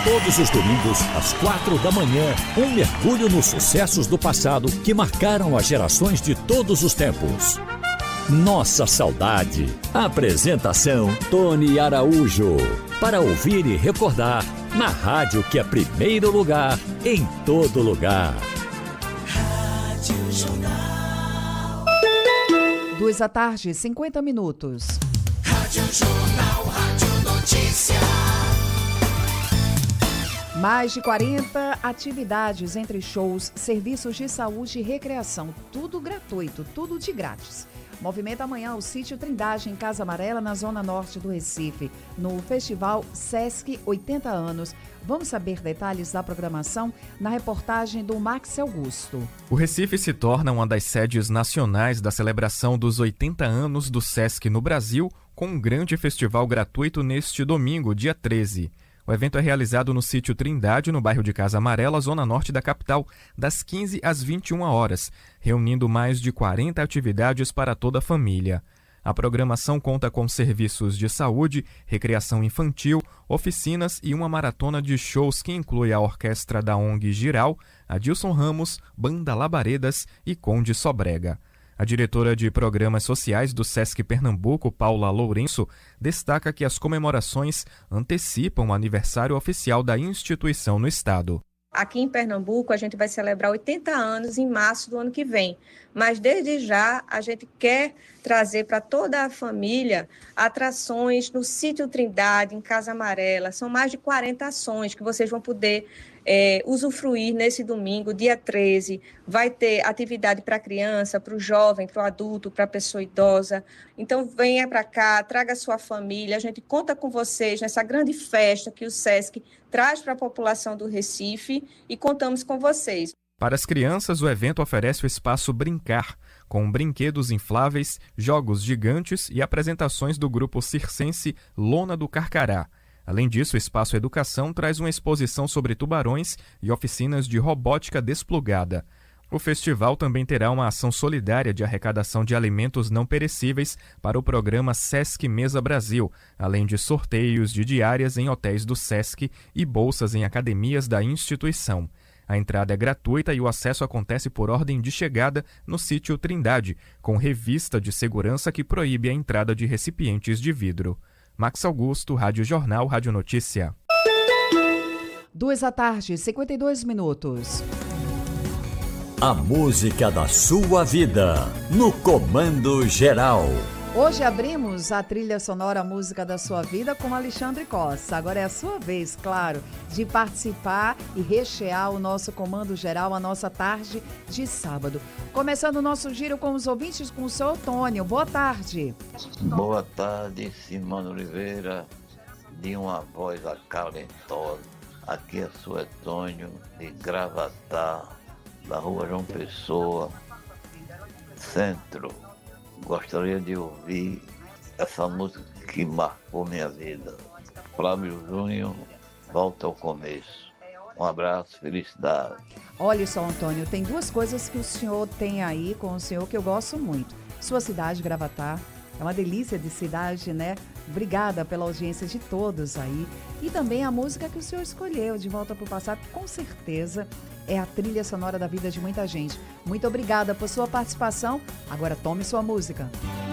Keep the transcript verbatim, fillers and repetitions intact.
Todos os domingos, às quatro da manhã, um mergulho nos sucessos do passado que marcaram as gerações de todos os tempos. Nossa Saudade. Apresentação Tony Araújo. Para ouvir e recordar, na rádio que é primeiro lugar, em todo lugar. Rádio Jornal. Duas da tarde, cinquenta minutos. Rádio Jornal, Rádio Notícia. Mais de quarenta atividades entre shows, serviços de saúde e recreação. Tudo gratuito, tudo de grátis. Movimenta amanhã o Sítio Trindade, em Casa Amarela, na zona norte do Recife, no Festival Sesc oitenta anos. Vamos saber detalhes da programação na reportagem do Max Augusto. O Recife se torna uma das sedes nacionais da celebração dos oitenta anos do Sesc no Brasil, com um grande festival gratuito neste domingo, dia treze. O evento é realizado no Sítio Trindade, no bairro de Casa Amarela, zona norte da capital, das quinze às vinte e uma horas, reunindo mais de quarenta atividades para toda a família. A programação conta com serviços de saúde, recreação infantil, oficinas e uma maratona de shows que inclui a orquestra da O N G Giral, Adilson Ramos, Banda Labaredas e Conde Sobrega. A diretora de Programas Sociais do Sesc Pernambuco, Paula Lourenço, destaca que as comemorações antecipam o aniversário oficial da instituição no estado. Aqui em Pernambuco, a gente vai celebrar oitenta anos em março do ano que vem, mas desde já a gente quer trazer para toda a família atrações no Sítio Trindade, em Casa Amarela. São mais de quarenta ações que vocês vão poder é, usufruir nesse domingo, dia treze. Vai ter atividade para a criança, para o jovem, para o adulto, para a pessoa idosa. Então venha para cá, traga a sua família. A gente conta com vocês nessa grande festa que o Sesc traz para a população do Recife e contamos com vocês. Para as crianças, o evento oferece o espaço Brincar, com brinquedos infláveis, jogos gigantes e apresentações do grupo circense Lona do Carcará. Além disso, o Espaço Educação traz uma exposição sobre tubarões e oficinas de robótica desplugada. O festival também terá uma ação solidária de arrecadação de alimentos não perecíveis para o programa Sesc Mesa Brasil, além de sorteios de diárias em hotéis do Sesc e bolsas em academias da instituição. A entrada é gratuita e o acesso acontece por ordem de chegada no Sítio Trindade, com revista de segurança que proíbe a entrada de recipientes de vidro. Max Augusto, Rádio Jornal, Rádio Notícia. Duas da tarde, cinquenta e dois minutos. A música da sua vida, no Comando Geral. Hoje abrimos a trilha sonora Música da Sua Vida com Alexandre Costa. Agora é a sua vez, claro, de participar e rechear o nosso Comando Geral, a nossa tarde de sábado. Começando o nosso giro com os ouvintes, com o seu Antônio. Boa tarde. Boa tarde, Simone Oliveira, de uma voz acalentosa. Aqui é o Antônio, de Gravatá, da rua João Pessoa, centro. Gostaria de ouvir essa música que marcou minha vida. Flávio Júnior, Volta ao Começo. Um abraço, felicidade. Olha só, Antônio, tem duas coisas que o senhor tem aí com o senhor que eu gosto muito. Sua cidade, Gravatá, é uma delícia de cidade, né? Obrigada pela audiência de todos aí. E também a música que o senhor escolheu, De Volta para o Passado, com certeza é a trilha sonora da vida de muita gente. Muito obrigada por sua participação. Agora tome sua música.